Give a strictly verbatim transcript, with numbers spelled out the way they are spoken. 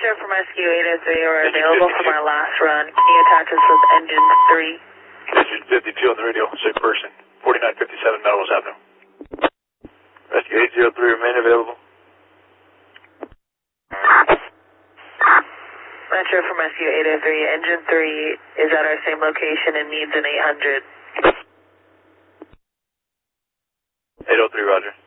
Sheriff from Rescue eight oh three are available from our last run. Can you attach us with engine three? Engine fifty-two on the radio, sick person, forty-nine fifty-seven Melrose Avenue. Rescue eight oh three remain available. Metro from Rescue eight oh three, engine three is at our same location and needs an eight hundred. eight oh three, roger.